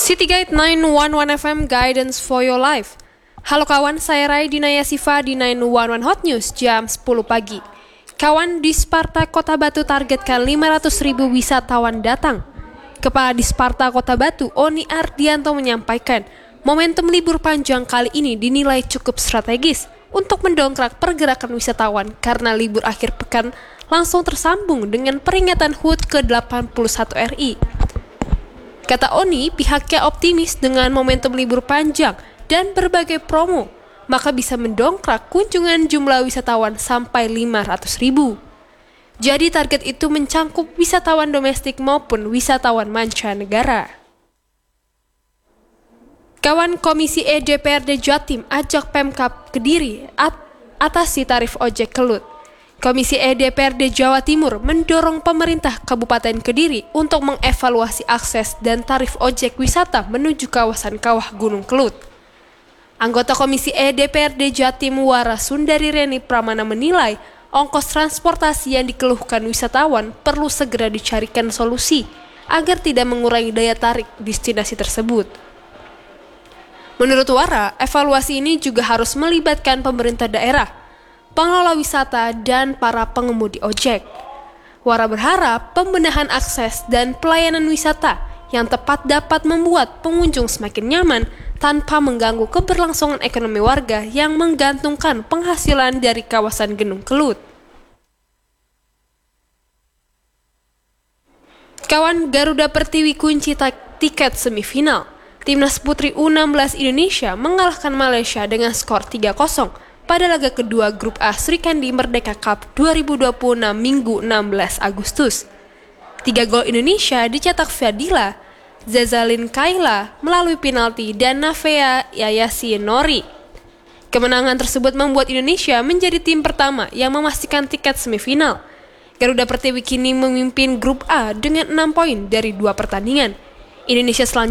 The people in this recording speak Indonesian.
City Guide 911 FM Guidance for Your Life. Halo kawan, saya Rai Dinaya Siva di 911 Hot News jam 10 pagi. Kawan, di Sparta Kota Batu targetkan 500.000 wisatawan datang. Kepala di Sparta Kota Batu, Oni Ardianto menyampaikan, momentum libur panjang kali ini dinilai cukup strategis untuk mendongkrak pergerakan wisatawan karena libur akhir pekan langsung tersambung dengan peringatan HUT ke-81 RI. Kata Oni, pihaknya optimis dengan momentum libur panjang dan berbagai promo, maka bisa mendongkrak kunjungan jumlah wisatawan sampai 500.000. Jadi target itu mencangkup wisatawan domestik maupun wisatawan mancanegara. Kawan, Komisi E DPRD Jatim ajak Pemkab Kediri atasi tarif ojek kelut. Komisi E DPRD Jawa Timur mendorong pemerintah Kabupaten Kediri untuk mengevaluasi akses dan tarif ojek wisata menuju kawasan Kawah Gunung Kelut. Anggota Komisi E DPRD Jatim Wara Sundari Reni Pramana menilai ongkos transportasi yang dikeluhkan wisatawan perlu segera dicarikan solusi agar tidak mengurangi daya tarik destinasi tersebut. Menurut Wara, evaluasi ini juga harus melibatkan pemerintah daerah, pengelola wisata, dan para pengemudi ojek. Wara berharap pembenahan akses dan pelayanan wisata yang tepat dapat membuat pengunjung semakin nyaman tanpa mengganggu keberlangsungan ekonomi warga yang menggantungkan penghasilan dari kawasan Gunung Kelut. Kawan, Garuda Pertiwi kunci tiket semifinal. Timnas Putri U16 Indonesia mengalahkan Malaysia dengan skor 3-0 pada laga kedua Grup A Sri Kandi Merdeka Cup 2026 Minggu 16 Agustus. 3 gol Indonesia dicetak Fadila, Zazalin Kaila melalui penalti dan Navea Yayasin Nori. Kemenangan tersebut membuat Indonesia menjadi tim pertama yang memastikan tiket semifinal. Garuda Pertiwi kini memimpin Grup A dengan 6 poin dari 2 pertandingan. Indonesia selanjutnya